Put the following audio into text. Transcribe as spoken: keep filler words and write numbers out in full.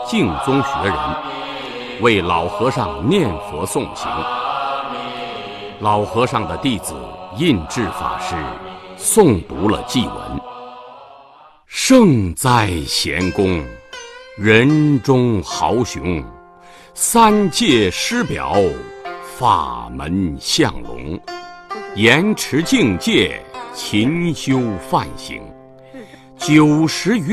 净宗学人，为老和尚念佛诵行。老和尚的弟子印智法师诵读了祭文：圣哉贤公，人中豪雄，三界师表，法门相隆，严持境界，勤修梵行，九十余